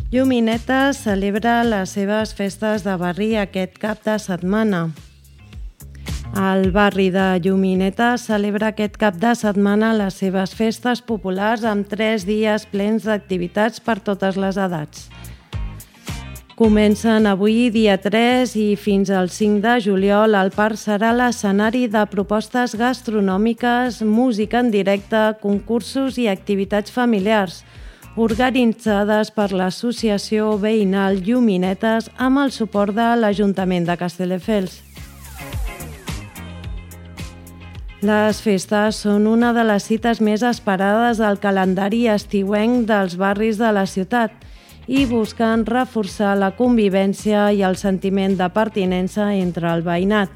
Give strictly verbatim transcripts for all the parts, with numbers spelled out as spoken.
Lluminetes celebra les seves festes de barri aquest cap de setmana. El barri de Lluminetes celebra aquest cap de setmana les seves festes populars amb tres dies plens d'activitats per totes les edats. Comencen avui, dia tres, i fins al cinc de juliol el parc serà l'escenari de propostes gastronòmiques, música en directe, concursos i activitats familiars, organitzades per l'Associació Veïnal Lluminetes amb el suport de l'Ajuntament de Castelldefels. Les festes són una de les cites més esperades del calendari estiuenc dels barris de la ciutat i busquen reforçar la convivència i el sentiment de pertinença entre el veïnat.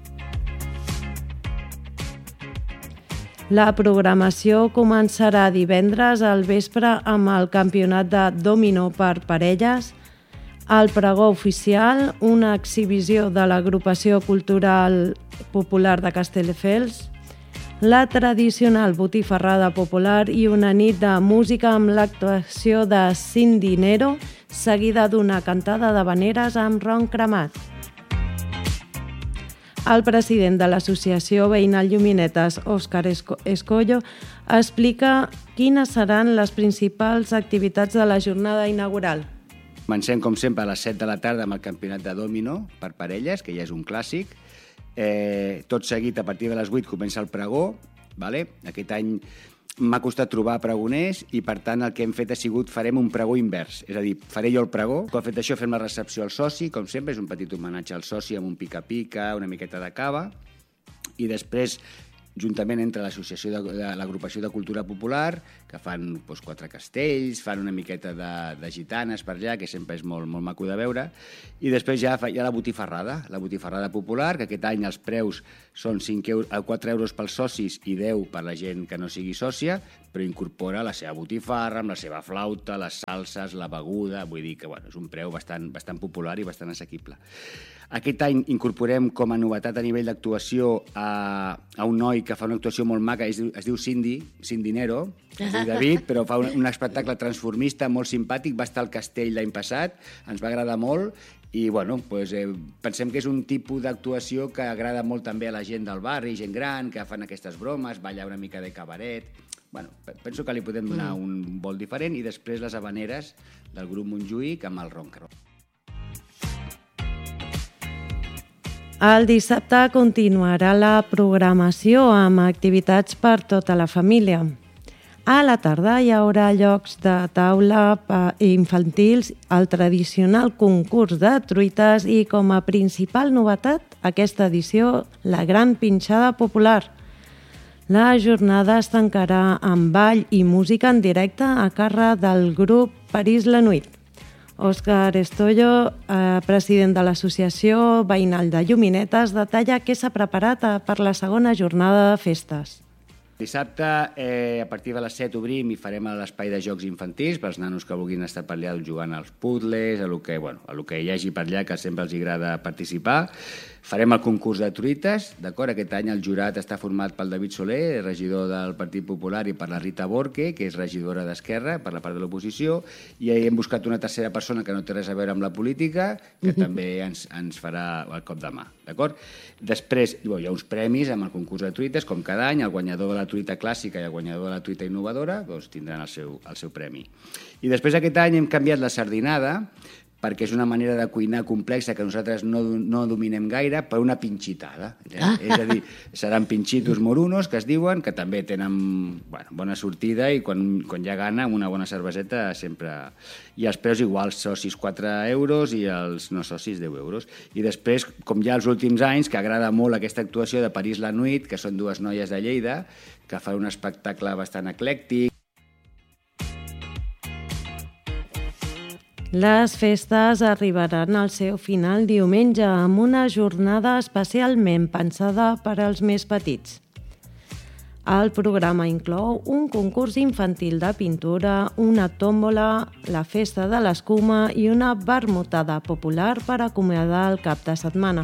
La programació començarà divendres al vespre amb el campionat de dominó per parelles, el pregó oficial, una exhibició de l'Agrupació Cultural Popular de Castelldefels, la tradicional botifarrada popular i una nit de música amb l'actuació de Cindinero, seguida d'una cantada d'havaneres amb ron cremat. El president de l'Associació Veïnal Lluminetes, Òscar Escollo, explica quines seran les principals activitats de la jornada inaugural. Comencem, com sempre, a les set de la tarda amb el campionat de dòmino per parelles, que ja és un clàssic. Eh, tot seguit, a partir de les vuit, comença el pregó. Vale? Aquest any m'ha costat trobar pregoners i, per tant, el que hem fet ha sigut, farem un pregó invers. És a dir, faré jo el pregó. Quan fet això, fem la recepció al soci, com sempre, és un petit homenatge al soci amb un pica-pica, una miqueta de cava, i després, juntament entre l'associació de, de l'Agrupació de Cultura Popular, que fan doncs, quatre castells, fan una miqueta de, de gitanes per allà, que sempre és molt, molt maco de veure, i després ja hi ha la botifarrada, la botifarrada popular, que aquest any els preus són cinc euros, quatre euros pels socis i deu per la gent que no sigui sòcia, però incorpora la seva botifarra, amb la seva flauta, les salses, la beguda, vull dir que bueno, és un preu bastant, bastant popular i bastant assequible. Aquest any incorporem com a novetat a nivell d'actuació a, a un noi que fa una actuació molt maca, es diu, es diu Cindy, Cindinero, es diu David, però fa un, un espectacle transformista molt simpàtic, va estar al castell l'any passat, ens va agradar molt, i bueno, doncs, eh, pensem que és un tipus d'actuació que agrada molt també a la gent del barri, gent gran, que fan aquestes bromes, balla una mica de cabaret. Bueno, penso que li podem donar mm. un vol diferent, i després les havaneres del grup Montjuïc amb el roncaró. El dissabte continuarà la programació amb activitats per tota la família. A la tarda hi haurà jocs de taula infantils, el tradicional concurs de truites i, com a principal novetat, aquesta edició, la gran pinxada popular. La jornada es tancarà amb ball i música en directe a càrrec del grup París la Nuit. Òscar Escollo, eh, president de l'Associació Veïnal de Lluminetes, detalla què s'ha preparat per la segona jornada de festes. Dissabte, eh, a partir de les set, obrim i farem l'espai de jocs infantils pels nanos que vulguin estar per allà jugant als puzzles, a lo que, bueno, a lo que hi hagi per allà, que sempre els agrada participar. Farem el concurs de truites, d'acord? Aquest any el jurat està format pel David Soler, regidor del Partit Popular, i per la Rita Borque, que és regidora d'Esquerra, per la part de l'oposició, i hem buscat una tercera persona que no té res a veure amb la política, que també ens, ens farà el cop de mà, d'acord? Després, hi ha uns premis amb el concurs de truites, com cada any, el guanyador de la truita clàssica i el guanyador de la truita innovadora doncs, tindran el seu, el seu premi. I després aquest any hem canviat la sardinada, perquè és una manera de cuinar complexa que nosaltres no, no dominem gaire, per una pinxitada. Ah. És a dir, seran pinxitos morunos, que es diuen, que també tenen bueno, bona sortida, i quan, quan hi ha gana, una bona cerveseta sempre... I els preus iguals, socis quatre euros i els no socis deu euros. I després, com ja els últims anys, que agrada molt aquesta actuació de París la Nuit, que són dues noies de Lleida, que fan un espectacle bastant eclèctic. Les festes arribaran al seu final diumenge amb una jornada especialment pensada per als més petits. El programa inclou un concurs infantil de pintura, una tòmbola, la festa de l'escuma i una vermutada popular per acomiadar el cap de setmana.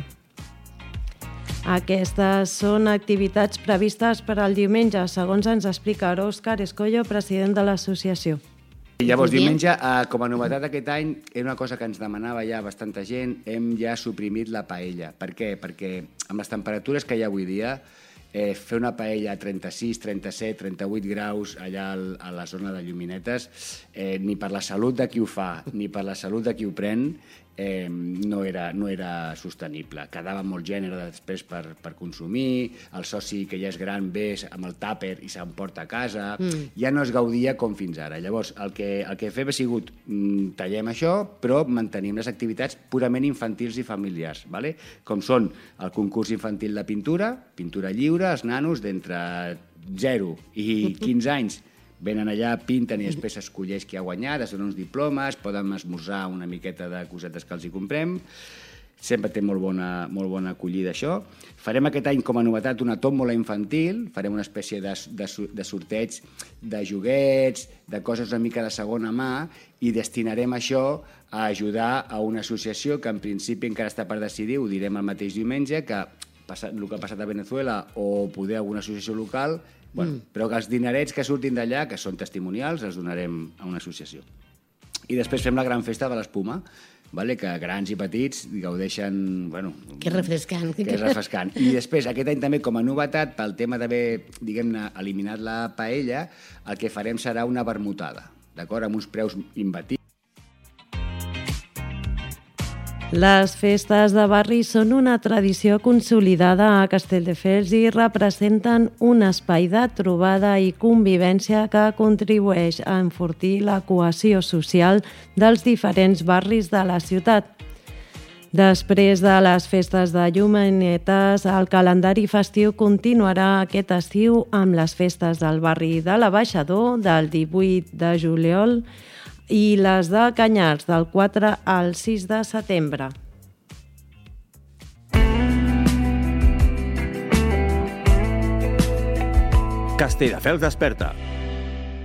Aquestes són activitats previstes per al diumenge, segons ens explica Òscar Escollo, president de l'associació. I llavors, diumenge, eh, com a novetat aquest any, era una cosa que ens demanava ja bastanta gent, hem ja suprimit la paella. Per què? Perquè amb les temperatures que hi ha avui dia, eh, fer una paella a trenta-sis, trenta-set, trenta-vuit graus allà al, a la zona de Lluminetes, eh, ni per la salut de qui ho fa, ni per la salut de qui ho pren, eh, no, era, no era sostenible. Quedava molt gènere després per, per consumir, el soci que ja és gran ve amb el tàper i s'emporta a casa, mm. ja no es gaudia com fins ara. Llavors, el que, el que fem ha sigut mm, tallem això, però mantenim les activitats purament infantils i familiars, ¿vale? Com són el concurs infantil de pintura, pintura lliure, els nanos d'entre zero i quinze anys venen allà, pinten i després s'escolleix qui ha guanyat, es donen uns diplomes, poden esmorzar una miqueta de cosetes que els hi comprem. Sempre té molt bona, molt bona acollida això. Farem aquest any com a novetat una tòmbola infantil, farem una espècie de, de, de sorteig de joguets, de coses una mica de segona mà, i destinarem això a ajudar a una associació que en principi encara està per decidir, ho direm el mateix diumenge, que passat, el que ha passat a Venezuela o poder alguna associació local, bueno, mm. però que els dinerets que surtin d'allà, que són testimonials, els donarem a una associació. I després fem la gran festa de l'espuma, vale? Que grans i petits gaudeixen... Bueno, que refrescant. Que és refrescant. I després, aquest any també, com a novetat, pel tema d'haver, diguem-ne, eliminat la paella, el que farem serà una vermutada, d'acord? Amb uns preus imbatibles. Les festes de barri són una tradició consolidada a Castelldefels i representen un espai de trobada i convivència que contribueix a enfortir la cohesió social dels diferents barris de la ciutat. Després de les festes de Lluminetes, el calendari festiu continuarà aquest estiu amb les festes del barri de l'Abaixador del divuit de juliol i les de Canyars del quatre al sis de setembre. Castelldefels desperta.